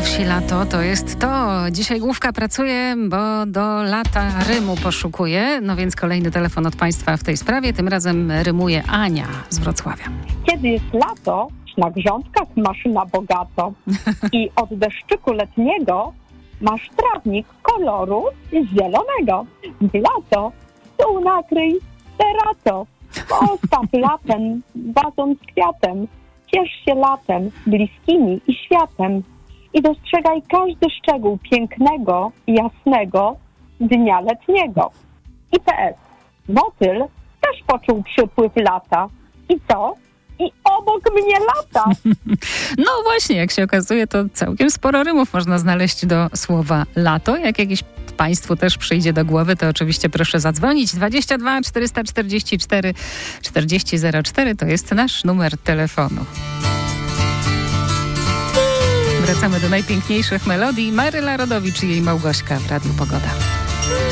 wsi lato to jest to. Dzisiaj główka pracuje, bo do lata rymu poszukuje. No więc kolejny telefon od Państwa w tej sprawie. Tym razem rymuje Ania z Wrocławia. Kiedy jest lato, na grządkach masz na bogato i od deszczyku letniego masz trawnik koloru zielonego. W lato stół nakryj terato, postaw latem wazon z kwiatem. Ciesz się latem, bliskimi i światem i dostrzegaj każdy szczegół pięknego i jasnego dnia letniego. I PS. Motyl też poczuł przypływ lata. I co? I obok mnie lata. No właśnie, jak się okazuje, to całkiem sporo rymów można znaleźć do słowa lato. Jak jakiś Państwu też przyjdzie do głowy, to oczywiście proszę zadzwonić. 22 444 4004 to jest nasz numer telefonu. Wracamy do najpiękniejszych melodii. Maryla Rodowicz i jej Małgośka w Radiu Pogoda.